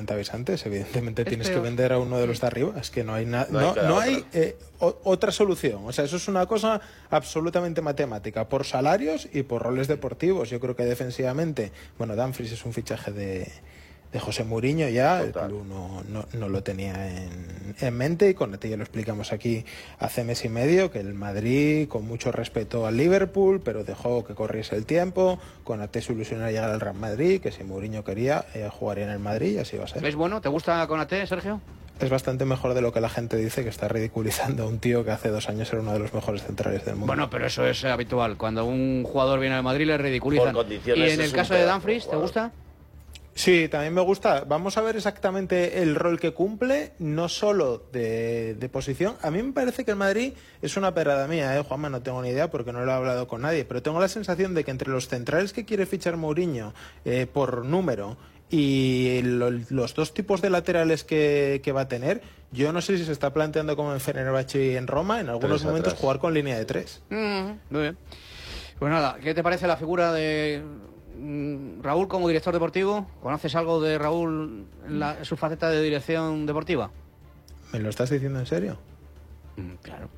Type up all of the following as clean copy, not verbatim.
comentabais antes, evidentemente tienes que vender a uno de los de arriba, es que no hay otra solución, o sea, eso es una cosa absolutamente matemática, por salarios y por roles deportivos. Yo creo que defensivamente, bueno, Dumfries es un fichaje de José Mourinho ya, el club no lo tenía en mente, y Konaté ya lo explicamos aquí hace mes y medio, que el Madrid, con mucho respeto al Liverpool, pero dejó que corriese el tiempo. Konaté se ilusionó a llegar al Real Madrid, que si Mourinho quería, jugaría en el Madrid, y así va a ser. ¿Es bueno? ¿Te gusta Konaté, Sergio? Es bastante mejor de lo que la gente dice, que está ridiculizando a un tío que hace 2 años era uno de los mejores centrales del mundo. Bueno, pero eso es habitual. Cuando un jugador viene al Madrid le ridiculizan. ¿Y en el caso de Dumfries, te gusta? Sí, también me gusta. Vamos a ver exactamente el rol que cumple, no solo de posición. A mí me parece que el Madrid es una perrada mía, Juanma, no tengo ni idea porque no lo he hablado con nadie, pero tengo la sensación de que entre los centrales que quiere fichar Mourinho por número y los 2 tipos de laterales que va a tener, yo no sé si se está planteando como en Fenerbahce y en Roma, en algunos momentos jugar con línea de 3. Muy bien. Pues nada, ¿qué te parece la figura de Raúl como director deportivo? ¿Conoces algo de Raúl en su faceta de dirección deportiva? ¿Me lo estás diciendo en serio? Claro.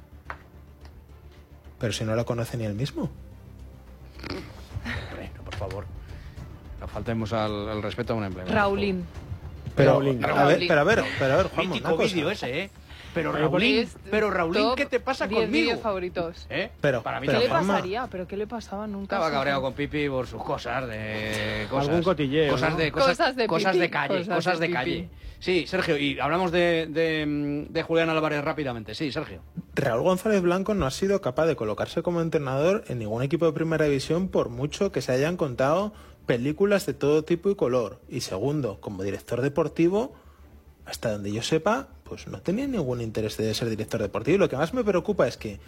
Pero si no lo conoce ni él mismo. Bueno, por favor, no faltemos al respeto a un empleado. Raulín. Pero a ver, Juanma, mítico vídeo ese, Pero Raulín, ¿qué te pasa 10 conmigo? vídeos favoritos. Pero para mí ¿Qué le Juanma, pasaría? ¿Pero qué le pasaba nunca? estaba cabreado con Pipi por sus cosas de cosas. Algún cotilleo, cosas ¿no? de cosas de calle, cosas de calle. Sí, Sergio, y hablamos de Julián Álvarez rápidamente. Sí, Sergio. Raúl González Blanco no ha sido capaz de colocarse como entrenador en ningún equipo de primera división, por mucho que se hayan contado películas de todo tipo y color. Y segundo, como director deportivo, hasta donde yo sepa, pues no tenía ningún interés de ser director deportivo. Y lo que más me preocupa es que,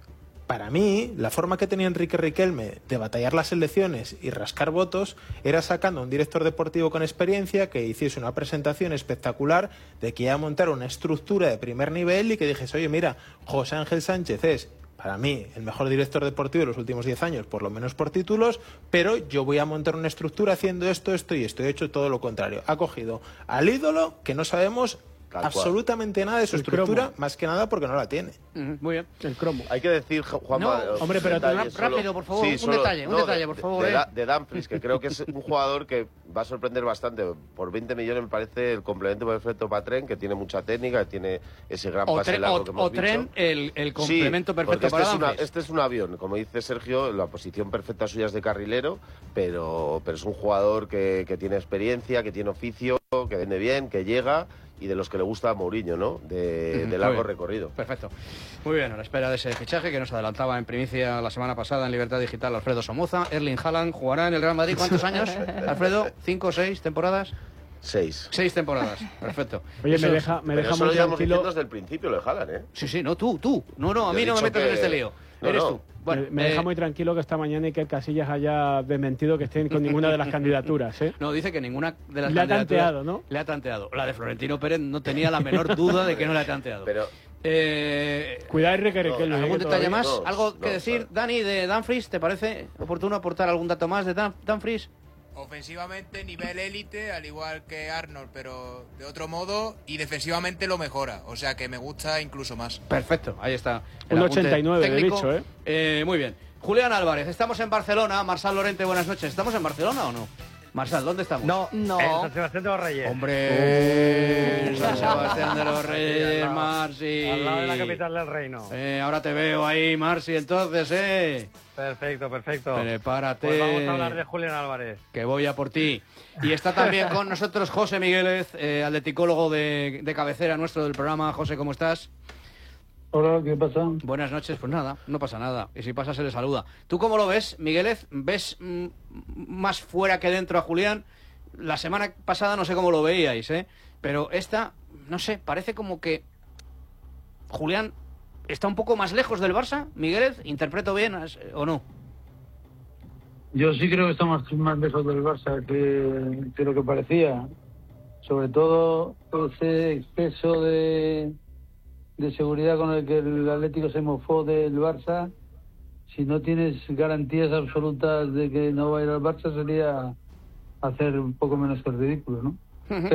para mí, la forma que tenía Enrique Riquelme de batallar las elecciones y rascar votos era sacando a un director deportivo con experiencia que hiciese una presentación espectacular de que iba a montar una estructura de primer nivel y que dijese, oye, mira, José Ángel Sánchez es, para mí, el mejor director deportivo de los últimos 10 años, por lo menos por títulos, pero yo voy a montar una estructura haciendo esto y esto. He hecho todo lo contrario. Ha cogido al ídolo, que no sabemos absolutamente nada de su estructura, más que nada porque no la tiene. Muy bien. El cromo. Hay que decir, Juanma... No, hombre, pero rápido, por favor, un detalle, por favor. De Dumfries, que creo que es un jugador que va a sorprender bastante. Por 20 millones me parece el complemento perfecto para Trent, que tiene mucha técnica, que tiene ese gran pase largo que hemos dicho. O Trent, el complemento perfecto para Dumfries. Este es un avión, como dice Sergio, la posición perfecta suya es de carrilero, pero es un jugador que tiene experiencia, que tiene oficio, que vende bien, que llega... y de los que le gusta a Mourinho, ¿no? De largo recorrido. Perfecto. Muy bien, a la espera de ese fichaje que nos adelantaba en primicia la semana pasada en Libertad Digital Alfredo Somoza. Erling Haaland jugará en el Real Madrid. ¿Cuántos años, Alfredo? ¿5 o 6 temporadas? 6. 6 temporadas, perfecto. Oye, me deja muy tranquilo. Desde el principio lo de Haaland, ¿eh? Sí, no, tú. No, a mí no me metas en este lío. Eres tú. Bueno, me deja muy tranquilo que esta mañana Iker Casillas haya desmentido que estén con ninguna de las candidaturas, ¿eh? No, dice que ninguna de las le candidaturas... Le ha tanteado, ¿no? Le ha tanteado. La de Florentino Pérez no tenía la menor duda de que no le ha tanteado. Pero... Cuidado, Enrique Riquelme. ¿Algún detalle más? ¿Algo que decir, Dani, de Dumfries? ¿Te parece oportuno aportar algún dato más de Dumfries? Ofensivamente nivel élite, al igual que Arnold, pero de otro modo, y defensivamente lo mejora, o sea que me gusta incluso más. Perfecto, ahí está. Un 89 de bicho, Muy bien. Julián Álvarez, estamos en Barcelona. Marsal Lorente, buenas noches. ¿Estamos en Barcelona o no? Marsal, ¿dónde estamos? No. En San Sebastián de los Reyes. ¡Hombre! San Sebastián de los Reyes, Marci. Al lado de la capital del reino. Ahora te veo ahí, Marci, entonces, Perfecto. Prepárate. Pues vamos a hablar de Julián Álvarez. Que voy a por ti. Y está también con nosotros José Miguélez, atleticólogo de cabecera nuestro del programa. José, ¿cómo estás? Hola, ¿qué pasa? Buenas noches, pues nada, no pasa nada. Y si pasa, se le saluda. ¿Tú cómo lo ves, Miguélez? ¿Ves más fuera que dentro a Julián? La semana pasada no sé cómo lo veíais, pero esta, no sé, parece como que Julián está un poco más lejos del Barça. Miguélez, ¿interpreto bien o no? Yo sí creo que está más lejos del Barça que lo que parecía. Sobre todo ese exceso de seguridad con el que el Atlético se mofó del Barça. Si no tienes garantías absolutas de que no va a ir al Barça, sería hacer un poco menos que el ridículo, ¿no?